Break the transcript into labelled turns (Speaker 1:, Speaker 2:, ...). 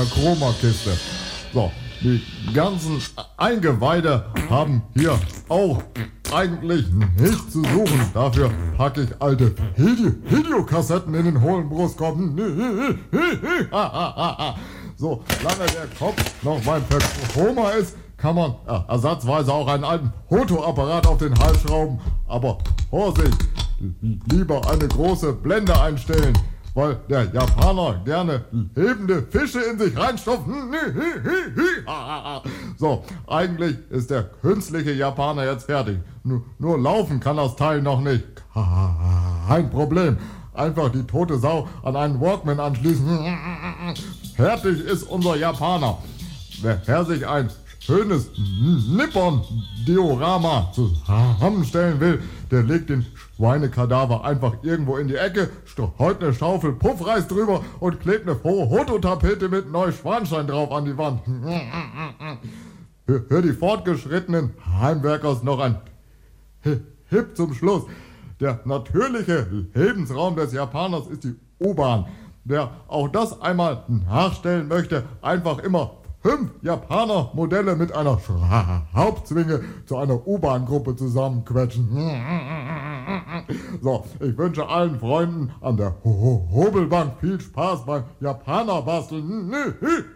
Speaker 1: einer Chroma-Kiste. So, die ganzen Eingeweide haben hier auch eigentlich nichts zu suchen. Dafür packe ich alte Videokassetten in den hohlen Brustkorb. So, lange der Kopf noch beim Chroma ist, kann man ersatzweise auch einen alten Fotoapparat auf den Hals schrauben. Aber Vorsicht, lieber eine große Blende einstellen, weil der Japaner gerne lebende Fische in sich reinstopft. So, eigentlich ist der künstliche Japaner jetzt fertig. Nur laufen kann das Teil noch nicht. Kein Problem. Einfach die tote Sau an einen Walkman anschließen. Fertig ist unser Japaner. Wer sich ein schönes Nippon-Diorama zusammenstellen will, der legt den Schweinekadaver einfach irgendwo in die Ecke, streut eine Schaufel Puffreis drüber und klebt eine Fototapete mit Neuschwanstein drauf an die Wand. Für die fortgeschrittenen Heimwerkers noch ein Tipp zum Schluss. Der natürliche Lebensraum des Japaners ist die U-Bahn. Wer auch das einmal nachstellen möchte, einfach immer 5 Japaner-Modelle mit einer Schraubzwinge zu einer U-Bahn-Gruppe zusammenquetschen. So, ich wünsche allen Freunden an der Hobelbank viel Spaß beim Japaner-Basteln.